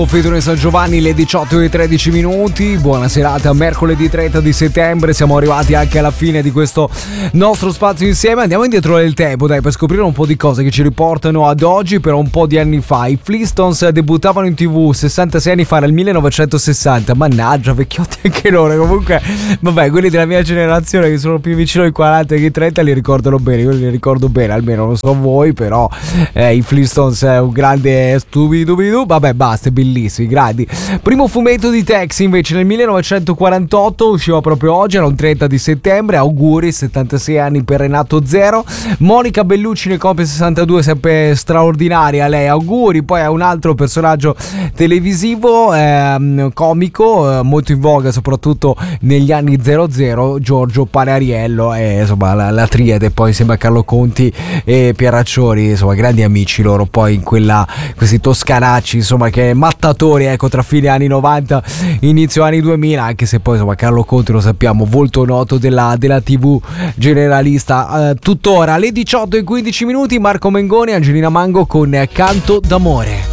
Fedone San Giovanni, le 18:13. Buona serata, mercoledì 30 di settembre. Siamo arrivati anche alla fine di questo nostro spazio insieme. Andiamo indietro nel tempo, dai, per scoprire un po' di cose che ci riportano ad oggi, però un po' di anni fa. I Flintstones debuttavano in TV 66 anni fa, nel 1960. Mannaggia, vecchiotti anche loro. Comunque, vabbè, quelli della mia generazione che sono più vicino ai 40 che ai 30 li ricordano bene. Io li ricordo bene, almeno non so voi, però i Flintstones è un grande stupido. Vabbè, basta, è bellissimo. Grandi. Primo fumetto di Tex invece nel 1948, usciva proprio oggi, era un 30 di settembre. Auguri, 76 anni per Renato Zero. Monica Bellucci ne compie 62, sempre straordinaria lei, auguri. Poi è un altro personaggio televisivo, comico, molto in voga soprattutto negli anni 00, Giorgio Panariello, insomma la triade poi insieme a Carlo Conti e Pieraccioni, insomma grandi amici loro, poi in questi toscanacci, insomma, che mattatori, ecco, tra fine anni 90 inizio anni 2000, anche se poi insomma Carlo Conti, lo sappiamo, volto noto della TV generalista. Tuttora alle 18:15, Marco Mengoni, Angelina Mango con Canto d'amore.